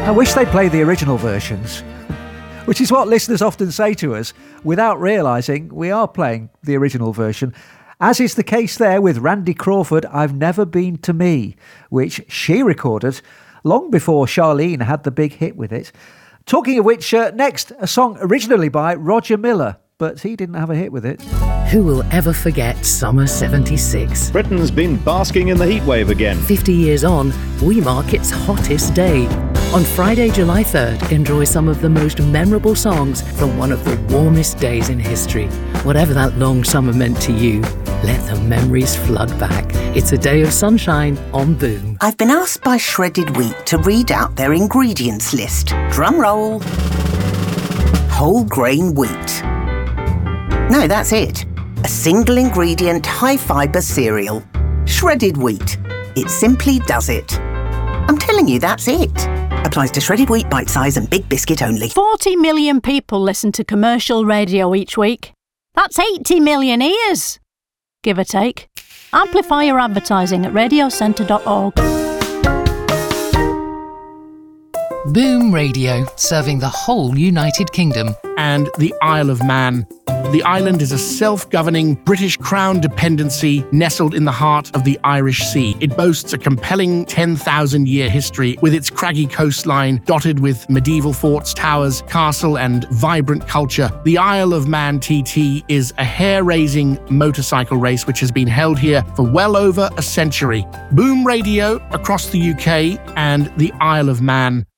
I wish they'd play the original versions, which is what listeners often say to us without realising we are playing the original version, as is the case there with Randy Crawford, I've Never Been to Me, which she recorded long before Charlene had the big hit with it. Talking of which, next, a song originally by Roger Miller, but he didn't have a hit with it. Who will ever forget summer 76? Britain's been basking in the heatwave again. 50 years on, we mark its hottest day. On Friday, July 3rd, enjoy some of the most memorable songs from one of the warmest days in history. Whatever that long summer meant to you, let the memories flood back. It's a day of sunshine on Boom. I've been asked by Shredded Wheat to read out their ingredients list. Drum roll. Whole grain wheat. No, that's it. A single ingredient, high fibre cereal. Shredded wheat. It simply does it. I'm telling you, that's it. Applies to shredded wheat, bite size and big biscuit only. 40 million people listen to commercial radio each week. That's 80 million ears, give or take. Amplify your advertising at radiocentre.org. Boom Radio, serving the whole United Kingdom. And the Isle of Man. The island is a self-governing British Crown dependency nestled in the heart of the Irish Sea. It boasts a compelling 10,000-year history with its craggy coastline dotted with medieval forts, towers, castle and vibrant culture. The Isle of Man TT is a hair-raising motorcycle race which has been held here for well over a century. Boom Radio across the UK and the Isle of Man.